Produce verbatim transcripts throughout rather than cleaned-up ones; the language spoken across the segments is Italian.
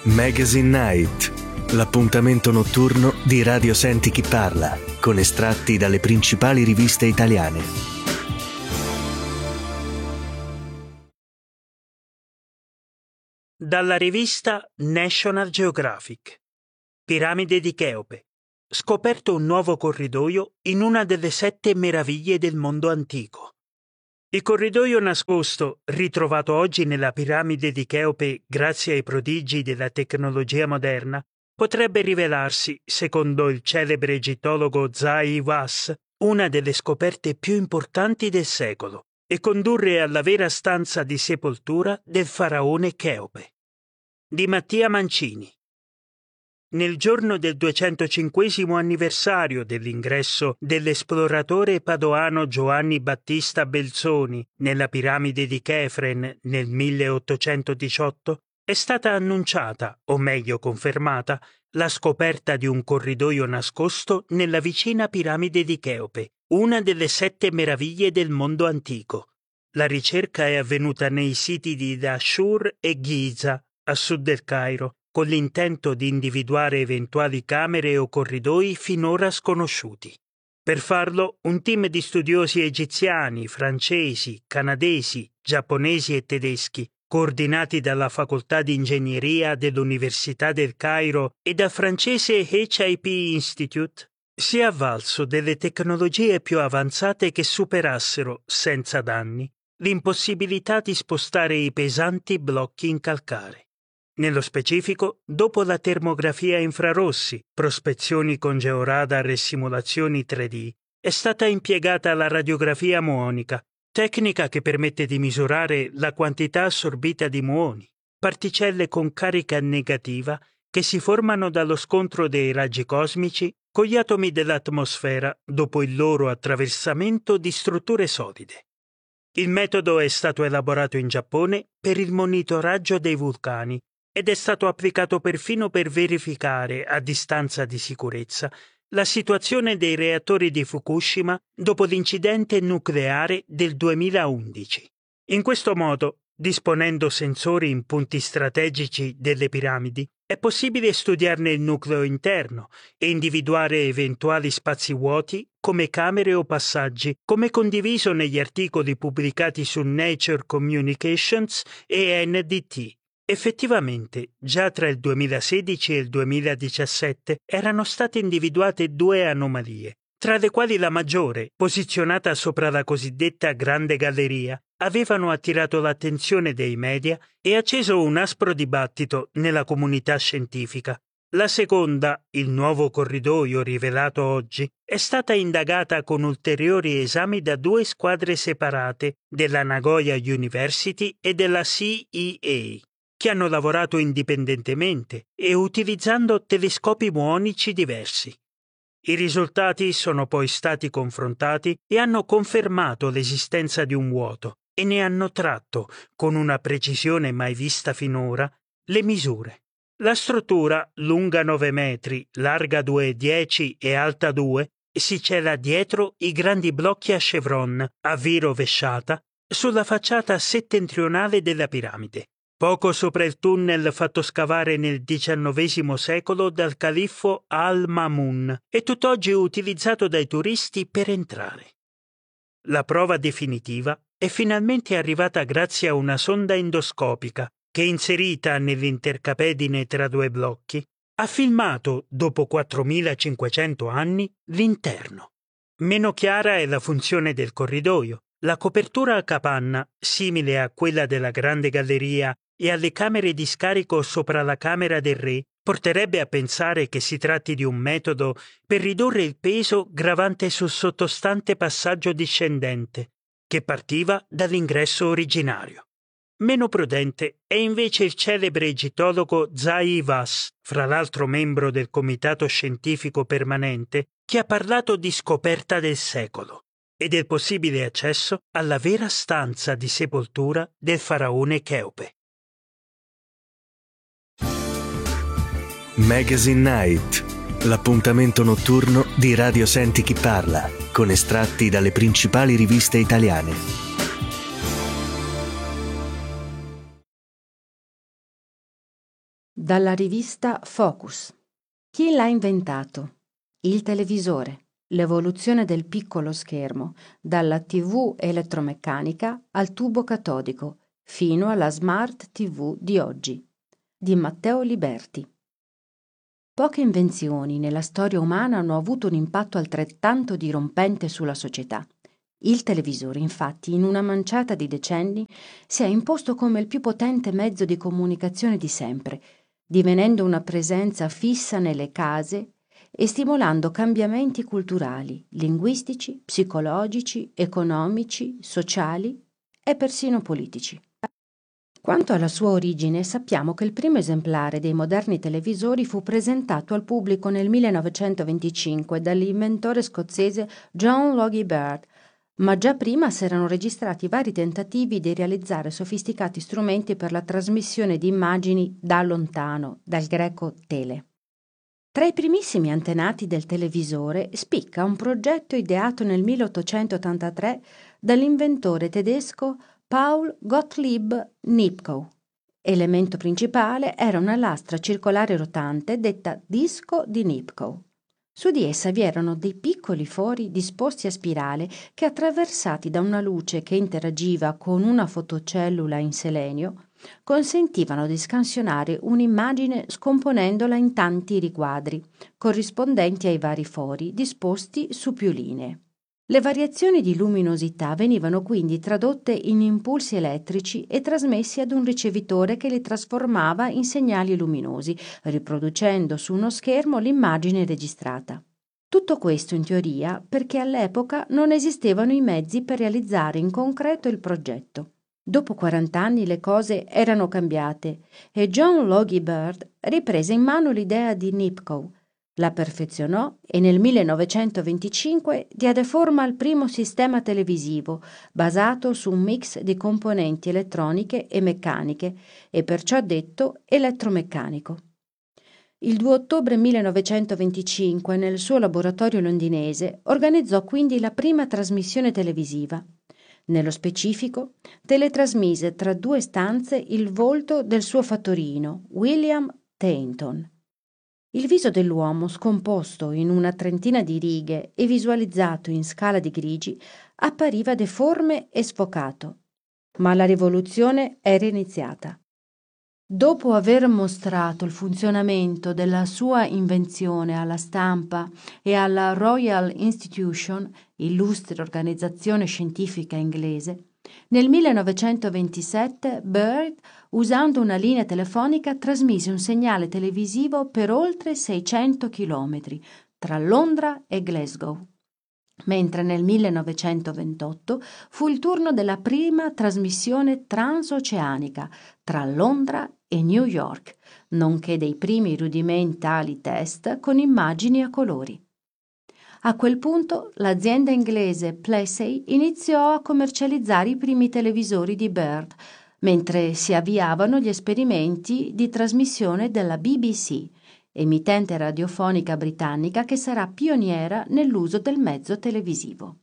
Magazine Night, l'appuntamento notturno di Radio Senti Chi Parla, con estratti dalle principali riviste italiane. Dalla rivista National Geographic. Piramide di Cheope. Scoperto un nuovo corridoio in una delle sette meraviglie del mondo antico. Il corridoio nascosto, ritrovato oggi nella piramide di Cheope grazie ai prodigi della tecnologia moderna, potrebbe rivelarsi, secondo il celebre egittologo Zahi Hawass, una delle scoperte più importanti del secolo e condurre alla vera stanza di sepoltura del faraone Cheope. Di Mattia Mancini. Nel giorno del duecentocinquesimo anniversario dell'ingresso dell'esploratore padoano Giovanni Battista Belzoni nella piramide di Chefren nel milleottocentodiciotto, è stata annunciata, o meglio confermata, la scoperta di un corridoio nascosto nella vicina piramide di Cheope, una delle sette meraviglie del mondo antico. La ricerca è avvenuta nei siti di Dashur e Giza, a sud del Cairo, con l'intento di individuare eventuali camere o corridoi finora sconosciuti. Per farlo, un team di studiosi egiziani, francesi, canadesi, giapponesi e tedeschi, coordinati dalla Facoltà di Ingegneria dell'Università del Cairo e dal francese H I P Institute, si è avvalso delle tecnologie più avanzate che superassero, senza danni, l'impossibilità di spostare i pesanti blocchi in calcare. Nello specifico, dopo la termografia a infrarossi, prospezioni con georadar e simulazioni tre D, è stata impiegata la radiografia muonica, tecnica che permette di misurare la quantità assorbita di muoni, particelle con carica negativa che si formano dallo scontro dei raggi cosmici con gli atomi dell'atmosfera dopo il loro attraversamento di strutture solide. Il metodo è stato elaborato in Giappone per il monitoraggio dei vulcani ed è stato applicato perfino per verificare, a distanza di sicurezza, la situazione dei reattori di Fukushima dopo l'incidente nucleare del duemilaundici. In questo modo, disponendo sensori in punti strategici delle piramidi, è possibile studiarne il nucleo interno e individuare eventuali spazi vuoti come camere o passaggi, come condiviso negli articoli pubblicati su Nature Communications e N D T. Effettivamente, già tra il duemilasedici e il duemiladiciassette erano state individuate due anomalie, tra le quali la maggiore, posizionata sopra la cosiddetta Grande Galleria, avevano attirato l'attenzione dei media e acceso un aspro dibattito nella comunità scientifica. La seconda, il nuovo corridoio rivelato oggi, è stata indagata con ulteriori esami da due squadre separate della Nagoya University e della C E A, che hanno lavorato indipendentemente e utilizzando telescopi muonici diversi. I risultati sono poi stati confrontati e hanno confermato l'esistenza di un vuoto e ne hanno tratto, con una precisione mai vista finora, le misure. La struttura, lunga nove metri, larga due virgola dieci e alta due, si cela dietro i grandi blocchi a chevron, a V rovesciata, sulla facciata settentrionale della piramide, poco sopra il tunnel fatto scavare nel diciannovesimo secolo dal califfo Al-Mamun e tutt'oggi utilizzato dai turisti per entrare. La prova definitiva è finalmente arrivata grazie a una sonda endoscopica che, inserita nell'intercapedine tra due blocchi, ha filmato, dopo quattromilacinquecento anni, l'interno. Meno chiara è la funzione del corridoio. La copertura a capanna, simile a quella della Grande Galleria e alle camere di scarico sopra la camera del re, porterebbe a pensare che si tratti di un metodo per ridurre il peso gravante sul sottostante passaggio discendente, che partiva dall'ingresso originario. Meno prudente è invece il celebre egittologo Zahi Hawass, fra l'altro membro del Comitato Scientifico Permanente, che ha parlato di scoperta del secolo e del possibile accesso alla vera stanza di sepoltura del faraone Cheope. Magazine Night, l'appuntamento notturno di Radio Senti Chi Parla, con estratti dalle principali riviste italiane. Dalla rivista Focus. Chi l'ha inventato? Il televisore, l'evoluzione del piccolo schermo, dalla tivù elettromeccanica al tubo catodico, fino alla smart tivù di oggi, di Matteo Liberti. Poche invenzioni nella storia umana hanno avuto un impatto altrettanto dirompente sulla società. Il televisore, infatti, in una manciata di decenni, si è imposto come il più potente mezzo di comunicazione di sempre, divenendo una presenza fissa nelle case e stimolando cambiamenti culturali, linguistici, psicologici, economici, sociali e persino politici. Quanto alla sua origine, sappiamo che il primo esemplare dei moderni televisori fu presentato al pubblico nel millenovecentoventicinque dall'inventore scozzese John Logie Baird, ma già prima si erano registrati vari tentativi di realizzare sofisticati strumenti per la trasmissione di immagini da lontano, dal greco tele. Tra i primissimi antenati del televisore spicca un progetto ideato nel milleottocentottantatré dall'inventore tedesco Paul Gottlieb Nipkow. Elemento principale era una lastra circolare rotante detta disco di Nipkow. Su di essa vi erano dei piccoli fori disposti a spirale che, attraversati da una luce che interagiva con una fotocellula in selenio, consentivano di scansionare un'immagine scomponendola in tanti riquadri, corrispondenti ai vari fori disposti su più linee. Le variazioni di luminosità venivano quindi tradotte in impulsi elettrici e trasmessi ad un ricevitore che li trasformava in segnali luminosi, riproducendo su uno schermo l'immagine registrata. Tutto questo in teoria perché all'epoca non esistevano i mezzi per realizzare in concreto il progetto. Dopo quaranta anni le cose erano cambiate e John Logie Baird riprese in mano l'idea di Nipkow, la perfezionò e nel millenovecentoventicinque diede forma al primo sistema televisivo basato su un mix di componenti elettroniche e meccaniche e perciò detto elettromeccanico. Il due ottobre millenovecentoventicinque nel suo laboratorio londinese organizzò quindi la prima trasmissione televisiva. Nello specifico, teletrasmise tra due stanze il volto del suo fattorino, William Tainton. Il viso dell'uomo, scomposto in una trentina di righe e visualizzato in scala di grigi, appariva deforme e sfocato. Ma la rivoluzione era iniziata. Dopo aver mostrato il funzionamento della sua invenzione alla stampa e alla Royal Institution, illustre organizzazione scientifica inglese, nel millenovecentoventisette Baird, usando una linea telefonica, trasmise un segnale televisivo per oltre seicento chilometri tra Londra e Glasgow, mentre nel millenovecentoventotto fu il turno della prima trasmissione transoceanica tra Londra e New York, nonché dei primi rudimentali test con immagini a colori. A quel punto l'azienda inglese Plessey iniziò a commercializzare i primi televisori di Baird, mentre si avviavano gli esperimenti di trasmissione della B B C, emittente radiofonica britannica che sarà pioniera nell'uso del mezzo televisivo.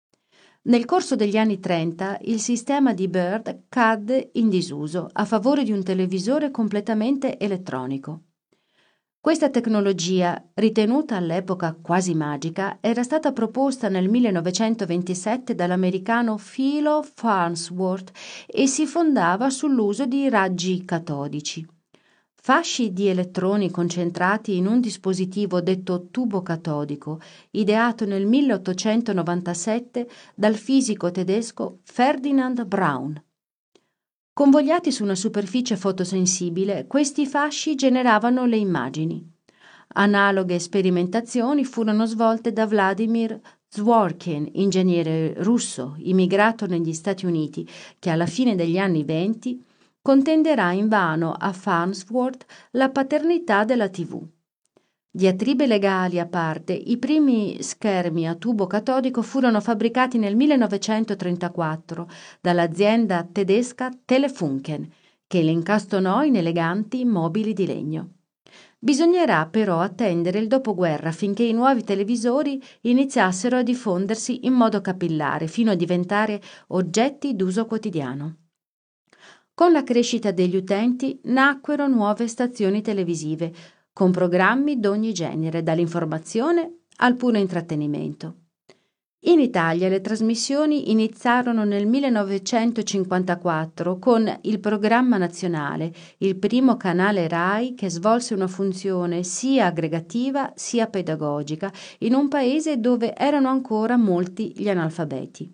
Nel corso degli anni trenta il sistema di Baird cadde in disuso a favore di un televisore completamente elettronico. Questa tecnologia, ritenuta all'epoca quasi magica, era stata proposta nel millenovecentoventisette dall'americano Philo Farnsworth e si fondava sull'uso di raggi catodici. Fasci di elettroni concentrati in un dispositivo detto tubo catodico, ideato nel milleottocentonovantasette dal fisico tedesco Ferdinand Braun. Convogliati su una superficie fotosensibile, questi fasci generavano le immagini. Analoghe sperimentazioni furono svolte da Vladimir Zworykin, ingegnere russo, immigrato negli Stati Uniti, che alla fine degli anni venti contenderà invano a Farnsworth la paternità della tivù. Diatribe legali a parte, i primi schermi a tubo catodico furono fabbricati nel millenovecentotrentaquattro dall'azienda tedesca Telefunken, che li incastonò in eleganti mobili di legno. Bisognerà però attendere il dopoguerra finché i nuovi televisori iniziassero a diffondersi in modo capillare, fino a diventare oggetti d'uso quotidiano. Con la crescita degli utenti nacquero nuove stazioni televisive, con programmi d'ogni genere, dall'informazione al puro intrattenimento. In Italia le trasmissioni iniziarono nel millenovecentocinquantaquattro con il Programma Nazionale, il primo canale RAI che svolse una funzione sia aggregativa sia pedagogica in un paese dove erano ancora molti gli analfabeti.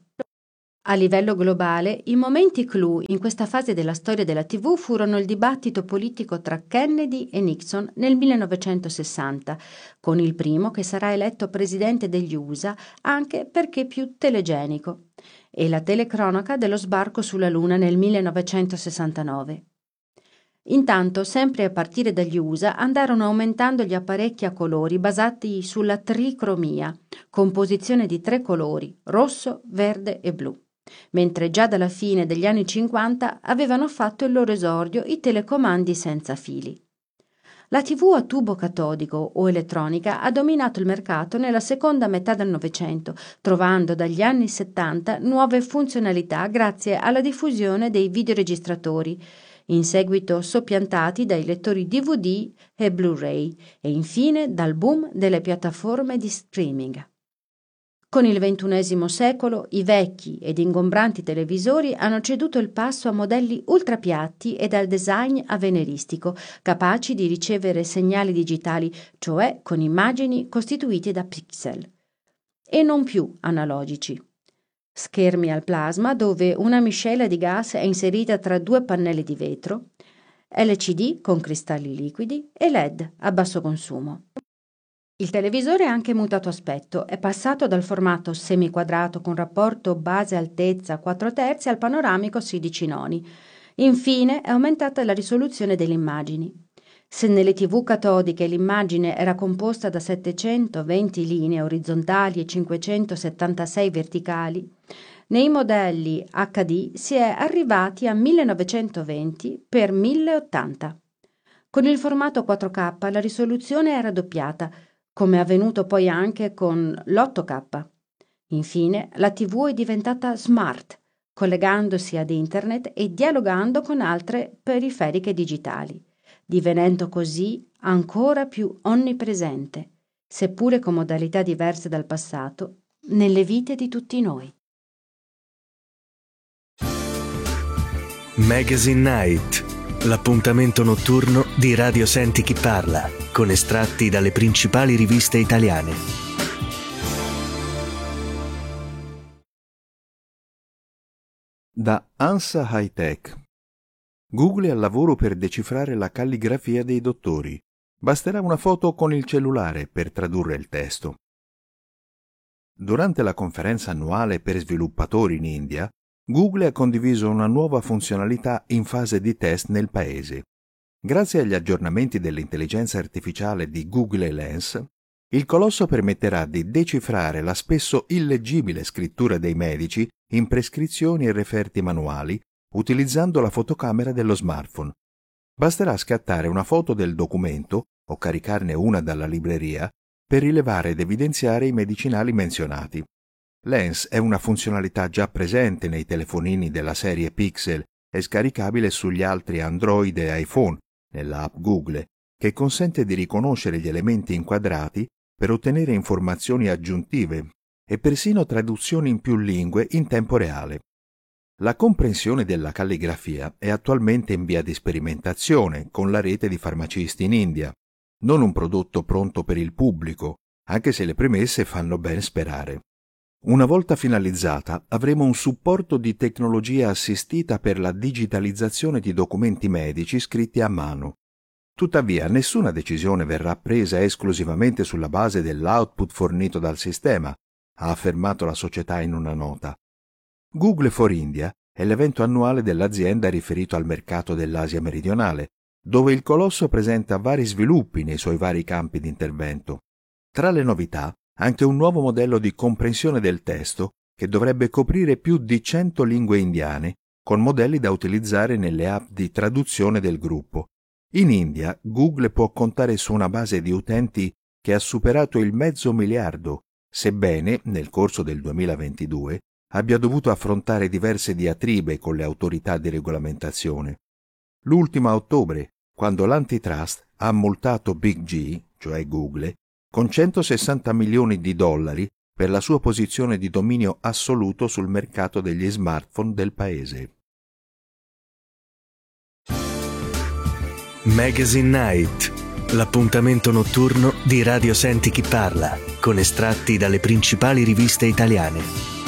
A livello globale, i momenti clou in questa fase della storia della tivù furono il dibattito politico tra Kennedy e Nixon nel millenovecentosessanta, con il primo che sarà eletto presidente degli U S A anche perché più telegenico, e la telecronaca dello sbarco sulla Luna nel millenovecentosessantanove. Intanto, sempre a partire dagli U S A, andarono aumentando gli apparecchi a colori basati sulla tricromia, composizione di tre colori, rosso, verde e blu. Mentre già dalla fine degli anni cinquanta avevano fatto il loro esordio i telecomandi senza fili. La tivù a tubo catodico o elettronica ha dominato il mercato nella seconda metà del Novecento, trovando dagli anni settanta nuove funzionalità grazie alla diffusione dei videoregistratori, in seguito soppiantati dai lettori D V D e Blu-ray e infine dal boom delle piattaforme di streaming. Con il ventunesimo secolo i vecchi ed ingombranti televisori hanno ceduto il passo a modelli ultrapiatti e dal design avveniristico, capaci di ricevere segnali digitali, cioè con immagini costituite da pixel, e non più analogici. Schermi al plasma dove una miscela di gas è inserita tra due pannelli di vetro, L C D con cristalli liquidi e L E D a basso consumo. Il televisore ha anche mutato aspetto, è passato dal formato semiquadrato con rapporto base-altezza quattro terzi al panoramico sedici noni. Infine è aumentata la risoluzione delle immagini. Se nelle tivù catodiche l'immagine era composta da settecentoventi linee orizzontali e cinquecentosettantasei verticali, nei modelli H D si è arrivati a millenovecentoventi per mille ottanta. Con il formato quattro K la risoluzione è raddoppiata, come è avvenuto poi anche con l'otto K. Infine, la tivù è diventata smart, collegandosi ad internet e dialogando con altre periferiche digitali, divenendo così ancora più onnipresente, seppure con modalità diverse dal passato, nelle vite di tutti noi. Magazine Night, l'appuntamento notturno di Radio Senti Chi Parla, con estratti dalle principali riviste italiane. Da ANSA High Tech. Google è al lavoro per decifrare la calligrafia dei dottori. Basterà una foto con il cellulare per tradurre il testo. Durante la conferenza annuale per sviluppatori in India, Google ha condiviso una nuova funzionalità in fase di test nel paese. Grazie agli aggiornamenti dell'intelligenza artificiale di Google Lens, il colosso permetterà di decifrare la spesso illeggibile scrittura dei medici in prescrizioni e referti manuali utilizzando la fotocamera dello smartphone. Basterà scattare una foto del documento o caricarne una dalla libreria per rilevare ed evidenziare i medicinali menzionati. Lens è una funzionalità già presente nei telefonini della serie Pixel e scaricabile sugli altri Android e iPhone nella app Google, che consente di riconoscere gli elementi inquadrati per ottenere informazioni aggiuntive e persino traduzioni in più lingue in tempo reale. La comprensione della calligrafia è attualmente in via di sperimentazione con la rete di farmacisti in India, non un prodotto pronto per il pubblico, anche se le premesse fanno ben sperare. Una volta finalizzata, avremo un supporto di tecnologia assistita per la digitalizzazione di documenti medici scritti a mano. Tuttavia, nessuna decisione verrà presa esclusivamente sulla base dell'output fornito dal sistema, ha affermato la società in una nota. Google for India è l'evento annuale dell'azienda riferito al mercato dell'Asia meridionale, dove il colosso presenta vari sviluppi nei suoi vari campi di intervento. Tra le novità, anche un nuovo modello di comprensione del testo che dovrebbe coprire più di cento lingue indiane, con modelli da utilizzare nelle app di traduzione del gruppo. In India, Google può contare su una base di utenti che ha superato il mezzo miliardo, sebbene, nel corso del duemilaventidue, abbia dovuto affrontare diverse diatribe con le autorità di regolamentazione. L'ultima a ottobre, quando l'antitrust ha multato Big G, cioè Google, con centosessanta milioni di dollari per la sua posizione di dominio assoluto sul mercato degli smartphone del paese. Magazine Night, l'appuntamento notturno di Radio Senti Chi Parla, con estratti dalle principali riviste italiane.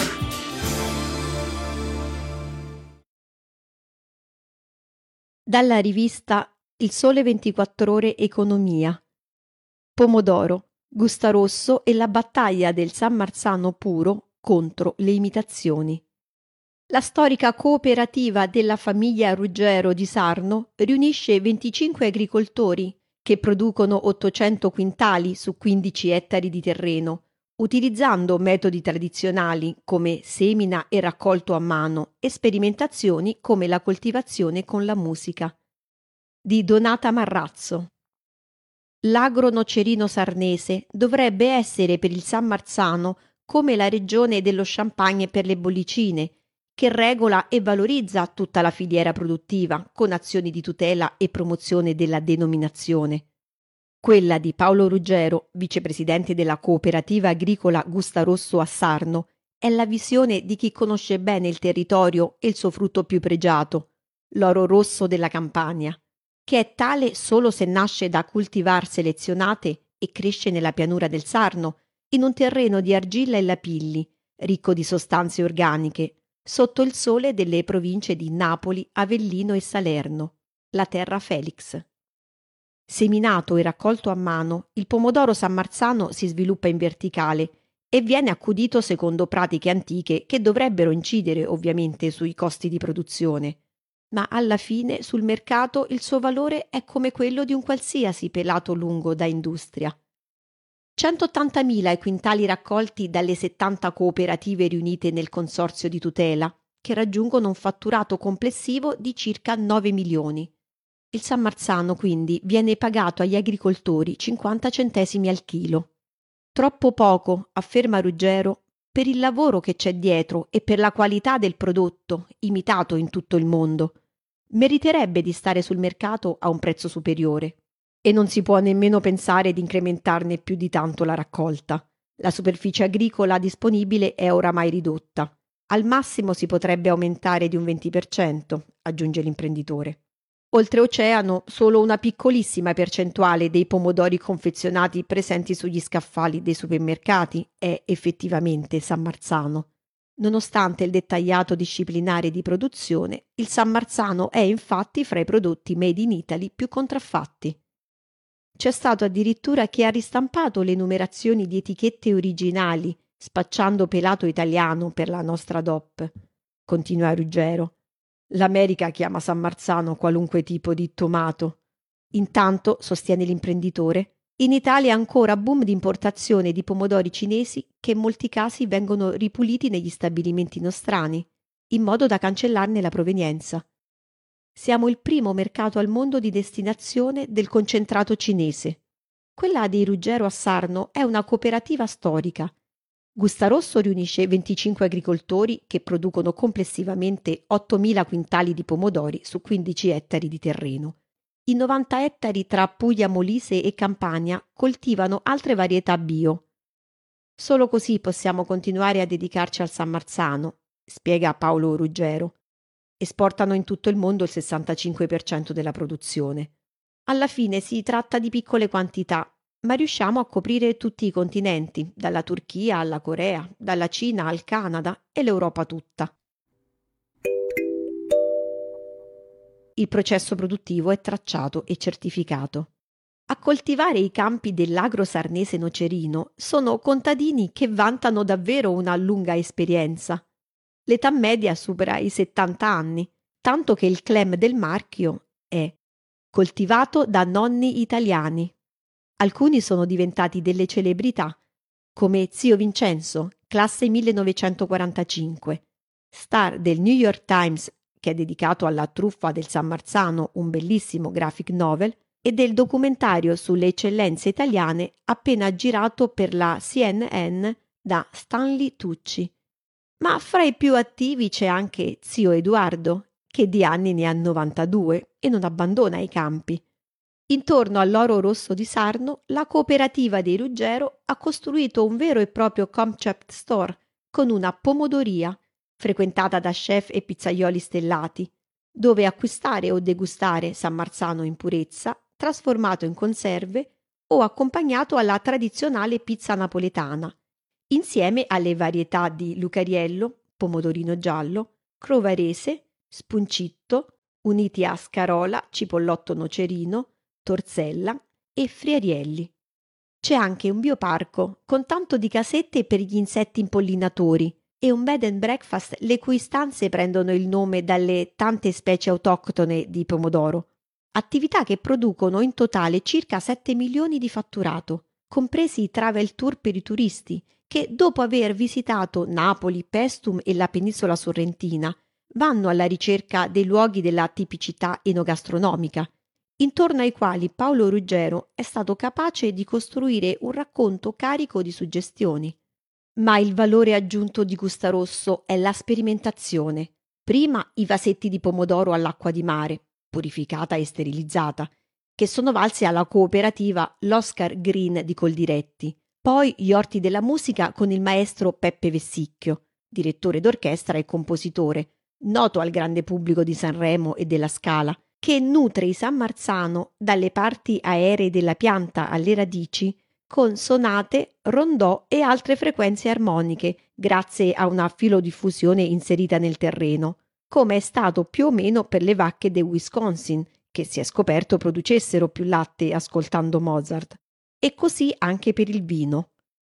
Dalla rivista Il Sole ventiquattro Ore Economia. Pomodoro, Gustarosso e la battaglia del San Marzano puro contro le imitazioni. La storica cooperativa della famiglia Ruggero di Sarno riunisce venticinque agricoltori che producono ottocento quintali su quindici ettari di terreno, utilizzando metodi tradizionali come semina e raccolto a mano e sperimentazioni come la coltivazione con la musica. Di Donata Marrazzo. L'agro nocerino sarnese dovrebbe essere per il San Marzano come la regione dello Champagne per le bollicine, che regola e valorizza tutta la filiera produttiva con azioni di tutela e promozione della denominazione. Quella di Paolo Ruggero, vicepresidente della cooperativa agricola Gustarosso a Sarno, è la visione di chi conosce bene il territorio e il suo frutto più pregiato, l'oro rosso della Campania, che è tale solo se nasce da cultivar selezionate e cresce nella pianura del Sarno, in un terreno di argilla e lapilli, ricco di sostanze organiche, sotto il sole delle province di Napoli, Avellino e Salerno, la terra Felix. Seminato e raccolto a mano, il pomodoro sammarzano si sviluppa in verticale e viene accudito secondo pratiche antiche che dovrebbero incidere ovviamente sui costi di produzione, ma alla fine sul mercato il suo valore è come quello di un qualsiasi pelato lungo da industria. centottantamila i quintali raccolti dalle settanta cooperative riunite nel consorzio di tutela, che raggiungono un fatturato complessivo di circa nove milioni. Il San Marzano quindi viene pagato agli agricoltori cinquanta centesimi al chilo. Troppo poco, afferma Ruggero, per il lavoro che c'è dietro e per la qualità del prodotto, imitato in tutto il mondo. Meriterebbe di stare sul mercato a un prezzo superiore. E non si può nemmeno pensare di incrementarne più di tanto la raccolta. La superficie agricola disponibile è oramai ridotta. Al massimo si potrebbe aumentare di un venti per cento, aggiunge l'imprenditore. Oltreoceano, solo una piccolissima percentuale dei pomodori confezionati presenti sugli scaffali dei supermercati è effettivamente San Marzano. Nonostante il dettagliato disciplinare di produzione, il San Marzano è infatti fra i prodotti made in Italy più contraffatti. C'è stato addirittura chi ha ristampato le numerazioni di etichette originali, spacciando pelato italiano per la nostra D O P. Continua Ruggero. L'America chiama San Marzano qualunque tipo di tomato. Intanto, sostiene l'imprenditore, in Italia è ancora boom di importazione di pomodori cinesi che in molti casi vengono ripuliti negli stabilimenti nostrani, in modo da cancellarne la provenienza. Siamo il primo mercato al mondo di destinazione del concentrato cinese. Quella di Ruggero a Sarno è una cooperativa storica. Gustarosso riunisce venticinque agricoltori che producono complessivamente ottomila quintali di pomodori su quindici ettari di terreno. I novanta ettari tra Puglia, Molise e Campania coltivano altre varietà bio. Solo così possiamo continuare a dedicarci al San Marzano, spiega Paolo Ruggero. Esportano in tutto il mondo il sessantacinque per cento della produzione. Alla fine si tratta di piccole quantità, ma riusciamo a coprire tutti i continenti, dalla Turchia alla Corea, dalla Cina al Canada e l'Europa tutta. Il processo produttivo è tracciato e certificato. A coltivare i campi dell'agro sarnese nocerino sono contadini che vantano davvero una lunga esperienza. L'età media supera i settanta anni, tanto che il clem del marchio è coltivato da nonni italiani. Alcuni sono diventati delle celebrità, come zio Vincenzo, classe millenovecentoquarantacinque, star del New York Times, che è dedicato alla truffa del San Marzano, un bellissimo graphic novel, e del documentario sulle eccellenze italiane appena girato per la C N N da Stanley Tucci. Ma fra i più attivi c'è anche zio Edoardo, che di anni ne ha novantadue e non abbandona i campi. Intorno all'Oro Rosso di Sarno, la cooperativa dei Ruggero ha costruito un vero e proprio concept store con una pomodoria, frequentata da chef e pizzaioli stellati, dove acquistare o degustare San Marzano in purezza, trasformato in conserve o accompagnato alla tradizionale pizza napoletana, insieme alle varietà di Lucariello, pomodorino giallo, crovarese, spuncitto, uniti a scarola, cipollotto nocerino, torzella e friarielli. C'è anche un bioparco con tanto di casette per gli insetti impollinatori e un bed and breakfast le cui stanze prendono il nome dalle tante specie autoctone di pomodoro, attività che producono in totale circa sette milioni di fatturato, compresi i travel tour per i turisti che, dopo aver visitato Napoli, Pestum e la penisola sorrentina, vanno alla ricerca dei luoghi della tipicità enogastronomica, intorno ai quali Paolo Ruggero è stato capace di costruire un racconto carico di suggestioni. Ma il valore aggiunto di Gustarosso è la sperimentazione. Prima i vasetti di pomodoro all'acqua di mare, purificata e sterilizzata, che sono valsi alla cooperativa l'Oscar Green di Coldiretti. Poi gli orti della musica con il maestro Peppe Vessicchio, direttore d'orchestra e compositore, noto al grande pubblico di Sanremo e della Scala, che nutre i San Marzano dalle parti aeree della pianta alle radici con sonate, rondò e altre frequenze armoniche grazie a una filodiffusione inserita nel terreno, come è stato più o meno per le vacche del Wisconsin, che si è scoperto producessero più latte ascoltando Mozart, e così anche per il vino.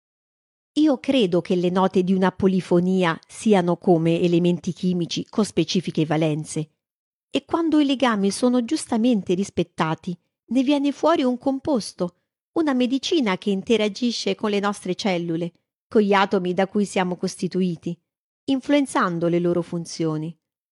Io credo che le note di una polifonia siano come elementi chimici con specifiche valenze, e quando i legami sono giustamente rispettati, ne viene fuori un composto, una medicina che interagisce con le nostre cellule, con gli atomi da cui siamo costituiti, influenzando le loro funzioni.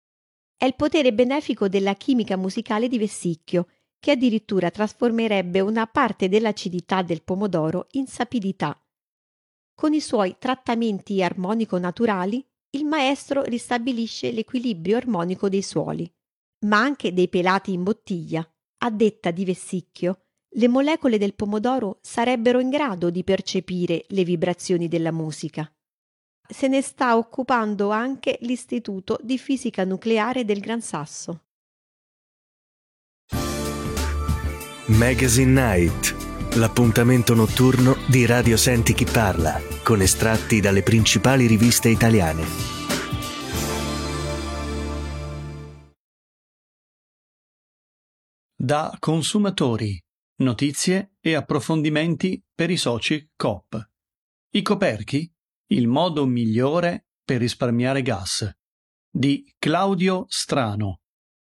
È il potere benefico della chimica musicale di Vessicchio, che addirittura trasformerebbe una parte dell'acidità del pomodoro in sapidità. Con i suoi trattamenti armonico-naturali, il maestro ristabilisce l'equilibrio armonico dei suoli, ma anche dei pelati in bottiglia. A detta di Vessicchio, le molecole del pomodoro sarebbero in grado di percepire le vibrazioni della musica. Se ne sta occupando anche l'Istituto di Fisica Nucleare del Gran Sasso. Magazine Night, l'appuntamento notturno di Radio Senti Chi Parla, con estratti dalle principali riviste italiane. Da consumatori, notizie e approfondimenti per i soci Coop. I coperchi? Il modo migliore per risparmiare gas. Di Claudio Strano.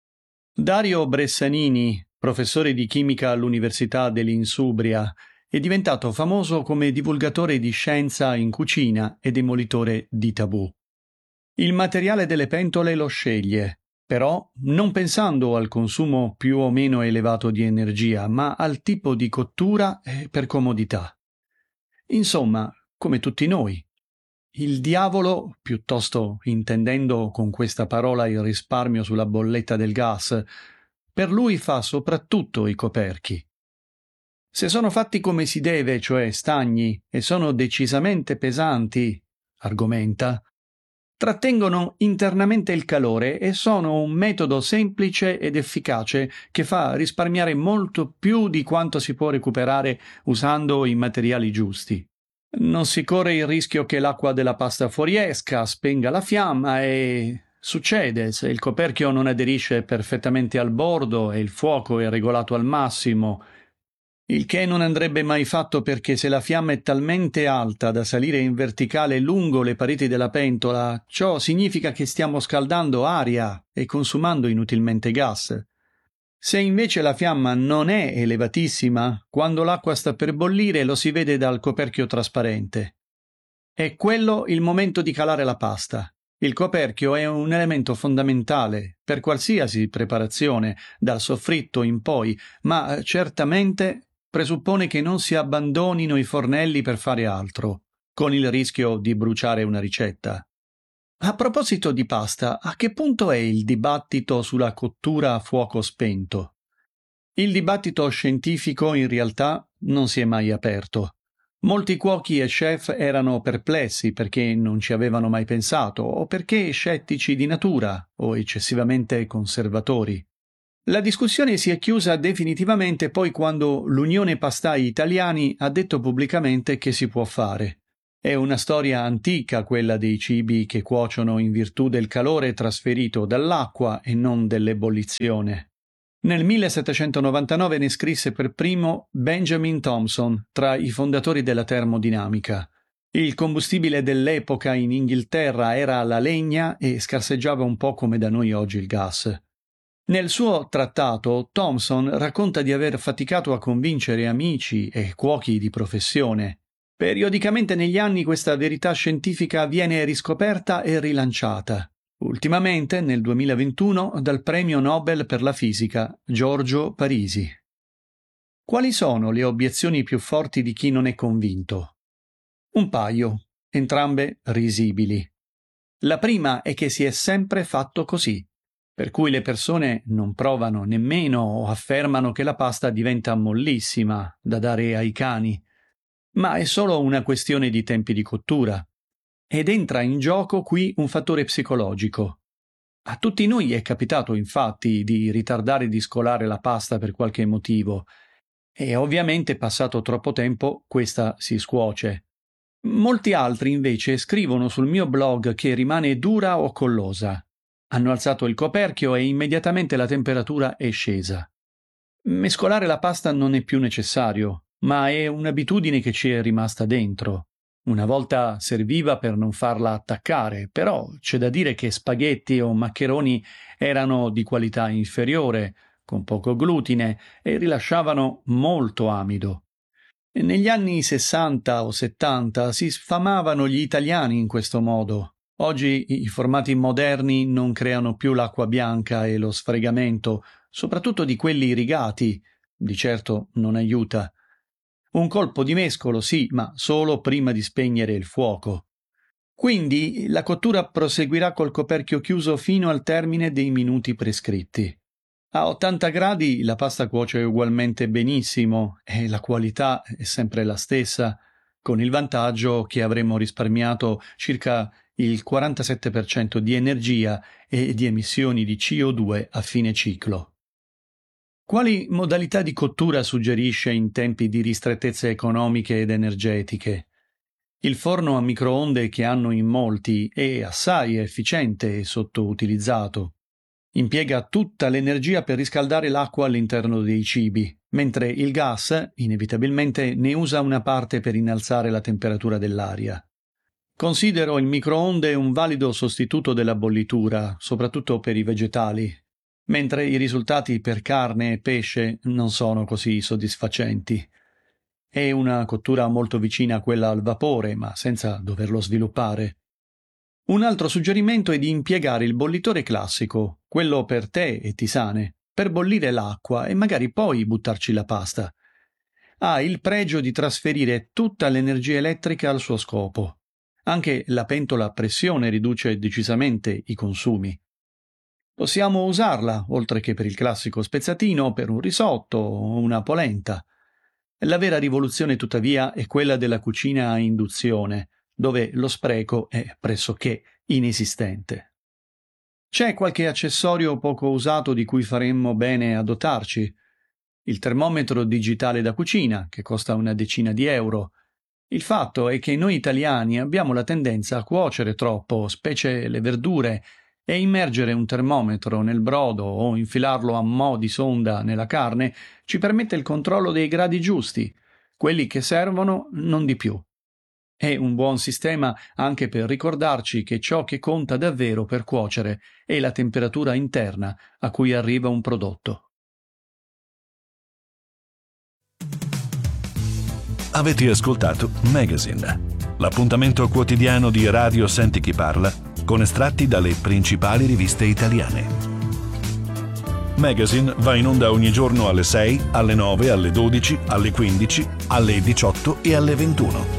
Dario Bressanini, professore di chimica all'Università dell'Insubria, è diventato famoso come divulgatore di scienza in cucina e demolitore di tabù. Il materiale delle pentole lo sceglie, però non pensando al consumo più o meno elevato di energia, ma al tipo di cottura e per comodità. Insomma, come tutti noi. Il diavolo, piuttosto intendendo con questa parola il risparmio sulla bolletta del gas, per lui fa soprattutto i coperchi. Se sono fatti come si deve, cioè stagni, e sono decisamente pesanti, argomenta, trattengono internamente il calore e sono un metodo semplice ed efficace che fa risparmiare molto più di quanto si può recuperare usando i materiali giusti. Non si corre il rischio che l'acqua della pasta fuoriesca, spenga la fiamma e succede se il coperchio non aderisce perfettamente al bordo e il fuoco è regolato al massimo, il che non andrebbe mai fatto perché se la fiamma è talmente alta da salire in verticale lungo le pareti della pentola, ciò significa che stiamo scaldando aria e consumando inutilmente gas. Se invece la fiamma non è elevatissima, quando l'acqua sta per bollire lo si vede dal coperchio trasparente. È quello il momento di calare la pasta. Il coperchio è un elemento fondamentale per qualsiasi preparazione, dal soffritto in poi, ma certamente presuppone che non si abbandonino i fornelli per fare altro, con il rischio di bruciare una ricetta. A proposito di pasta, a che punto è il dibattito sulla cottura a fuoco spento? Il dibattito scientifico in realtà non si è mai aperto. Molti cuochi e chef erano perplessi perché non ci avevano mai pensato o perché scettici di natura o eccessivamente conservatori. La discussione si è chiusa definitivamente poi quando l'Unione Pastai Italiani ha detto pubblicamente che si può fare. È una storia antica quella dei cibi che cuociono in virtù del calore trasferito dall'acqua e non dell'ebollizione. Nel millesettecentonovantanove ne scrisse per primo Benjamin Thompson, tra i fondatori della termodinamica. Il combustibile dell'epoca in Inghilterra era la legna e scarseggiava un po' come da noi oggi il gas. Nel suo trattato, Thompson racconta di aver faticato a convincere amici e cuochi di professione. Periodicamente negli anni questa verità scientifica viene riscoperta e rilanciata. Ultimamente, nel duemilaventuno, dal premio Nobel per la fisica Giorgio Parisi. Quali sono le obiezioni più forti di chi non è convinto? Un paio, entrambe risibili. La prima è che si è sempre fatto così, per cui le persone non provano nemmeno o affermano che la pasta diventa mollissima da dare ai cani, ma è solo una questione di tempi di cottura. Ed entra in gioco qui un fattore psicologico. A tutti noi è capitato, infatti, di ritardare di scolare la pasta per qualche motivo, e ovviamente passato troppo tempo questa si scuoce. Molti altri invece scrivono sul mio blog che rimane dura o collosa. Hanno alzato il coperchio e immediatamente la temperatura è scesa. Mescolare la pasta non è più necessario, ma è un'abitudine che ci è rimasta dentro. Una volta serviva per non farla attaccare, però c'è da dire che spaghetti o maccheroni erano di qualità inferiore, con poco glutine e rilasciavano molto amido. E negli anni sessanta o settanta si sfamavano gli italiani in questo modo. Oggi i formati moderni non creano più l'acqua bianca e lo sfregamento, soprattutto di quelli irrigati. Di certo non aiuta. Un colpo di mescolo sì, ma solo prima di spegnere il fuoco. Quindi la cottura proseguirà col coperchio chiuso fino al termine dei minuti prescritti. A ottanta gradi la pasta cuoce ugualmente benissimo e la qualità è sempre la stessa, con il vantaggio che avremo risparmiato circa il quarantasette per cento di energia e di emissioni di C O due a fine ciclo. Quali modalità di cottura suggerisce in tempi di ristrettezze economiche ed energetiche? Il forno a microonde che hanno in molti è assai efficiente e sottoutilizzato. Impiega tutta l'energia per riscaldare l'acqua all'interno dei cibi, mentre il gas, inevitabilmente, ne usa una parte per innalzare la temperatura dell'aria. Considero il microonde un valido sostituto della bollitura, soprattutto per i vegetali, mentre i risultati per carne e pesce non sono così soddisfacenti. È una cottura molto vicina a quella al vapore, ma senza doverlo sviluppare. Un altro suggerimento è di impiegare il bollitore classico, quello per tè e tisane, per bollire l'acqua e magari poi buttarci la pasta. Ha il pregio di trasferire tutta l'energia elettrica al suo scopo. Anche la pentola a pressione riduce decisamente i consumi. Possiamo usarla, oltre che per il classico spezzatino, per un risotto o una polenta. La vera rivoluzione, tuttavia, è quella della cucina a induzione, dove lo spreco è pressoché inesistente. C'è qualche accessorio poco usato di cui faremmo bene a dotarci? Il termometro digitale da cucina, che costa una decina di euro. Il fatto è che noi italiani abbiamo la tendenza a cuocere troppo, specie le verdure, e immergere un termometro nel brodo o infilarlo a mo' di sonda nella carne ci permette il controllo dei gradi giusti, quelli che servono, non di più. È un buon sistema anche per ricordarci che ciò che conta davvero per cuocere è la temperatura interna a cui arriva un prodotto. Avete ascoltato Magazine, l'appuntamento quotidiano di Radio Senti Chi Parla con estratti dalle principali riviste italiane. Magazine va in onda ogni giorno alle sei, alle nove, alle dodici, alle quindici, alle diciotto e alle ventuno.